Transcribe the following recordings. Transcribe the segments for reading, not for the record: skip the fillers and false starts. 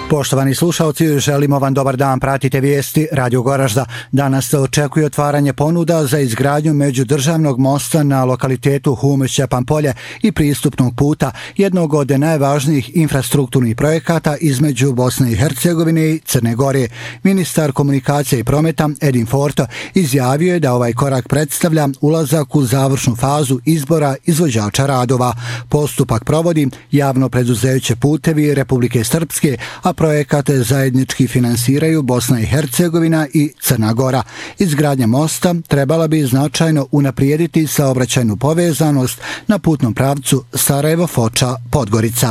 Poštovani slušalci, želimo vam dobar dan, pratite vijesti Radio Goražda. Danas se očekuje otvaranje ponuda za izgradnju međudržavnog mosta na lokalitetu Hume-Šćepan polje i pristupnog puta, jednog od najvažnijih infrastrukturnih projekata između Bosne i Hercegovine i Crne Gore. Ministar komunikacije i prometa Edin Forto izjavio je da ovaj korak predstavlja ulazak u završnu fazu izbora izvođača radova. Postupak provodi javno preduzeće Putevi Republike Srpske, a projekat zajednički finansiraju Bosna i Hercegovina i Crna Gora. Izgradnja mosta trebala bi značajno unaprijediti saobraćajnu povezanost na putnom pravcu Sarajevo-Foča-Podgorica.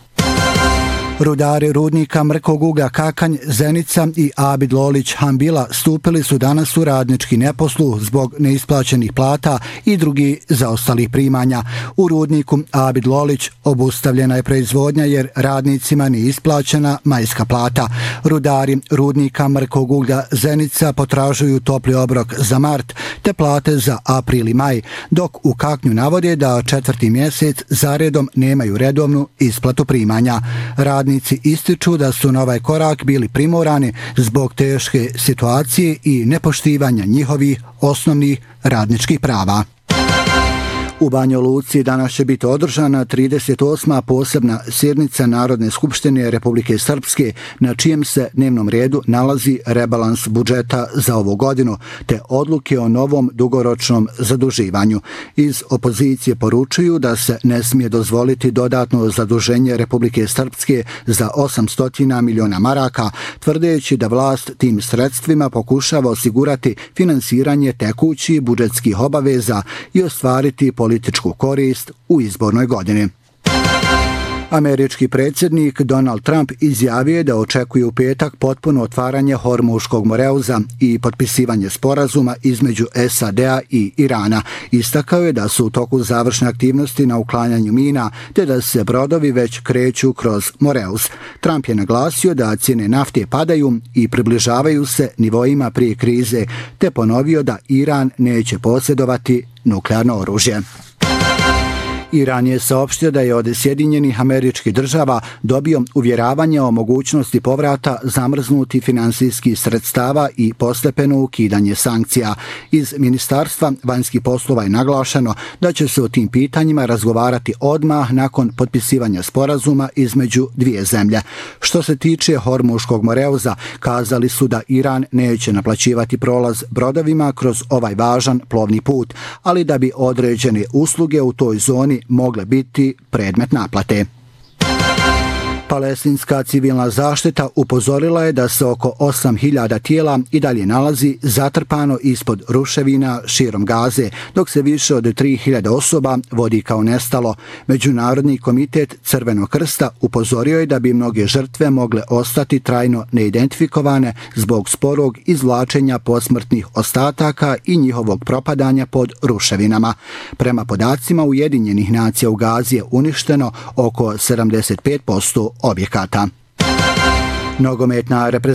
Rudari rudnika mrkog uglja Kakanj, Zenica i Abid Lolić Hambila stupili su danas u radnički neposluh zbog neisplaćenih plata i drugih zaostalih primanja. U rudniku Abid Lolić obustavljena je proizvodnja jer radnicima nije isplaćena majska plata. Rudari rudnika mrkog uglja Zenica potražuju topli obrok za mart te plate za april i maj, dok u Kaknju navode da 4. mjesec zaredom nemaju redovnu isplatu primanja. Radnici ističu da su na ovaj korak bili primorani zbog teške situacije i nepoštivanja njihovih osnovnih radničkih prava. U Banja Luci danas će biti održana 38. posebna sjednica Narodne skupštine Republike Srpske, na čijem se dnevnom redu nalazi rebalans budžeta za ovu godinu, te odluke o novom dugoročnom zaduživanju. Iz opozicije poručuju da se ne smije dozvoliti dodatno zaduženje Republike Srpske za 800 miliona maraka, tvrdeći da vlast tim sredstvima pokušava osigurati finansiranje tekućih budžetskih obaveza i ostvariti političku korist u izbornoj godini. Američki predsjednik Donald Trump izjavio je da očekuje u petak potpuno otvaranje Hormuškog moreuza i potpisivanje sporazuma između SAD-a i Irana. Istakao je da su u toku završne aktivnosti na uklanjanju mina, te da se brodovi već kreću kroz moreuz. Trump je naglasio da cijene nafte padaju i približavaju se nivoima prije krize, te ponovio da Iran neće posjedovati nuklearno oružje. Iran je saopštio da je od Sjedinjenih Američkih Država dobio uvjeravanje o mogućnosti povrata zamrznutih finansijskih sredstava i postepeno ukidanje sankcija. Iz Ministarstva vanjskih poslova je naglašeno da će se o tim pitanjima razgovarati odmah nakon potpisivanja sporazuma između dvije zemlje. Što se tiče Hormuškog moreuza, kazali su da Iran neće naplaćivati prolaz brodovima kroz ovaj važan plovni put, ali da bi određene usluge u toj zoni mogle biti predmet naplate. Palestinska civilna zaštita upozorila je da se oko 8.000 tijela i dalje nalazi zatrpano ispod ruševina širom Gaze, dok se više od 3.000 osoba vodi kao nestalo. Međunarodni komitet Crvenog krsta upozorio je da bi mnoge žrtve mogle ostati trajno neidentifikovane zbog sporog izvlačenja posmrtnih ostataka i njihovog propadanja pod ruševinama. Prema podacima Ujedinjenih nacija u Gazi je uništeno oko 75% objekata. Nogometna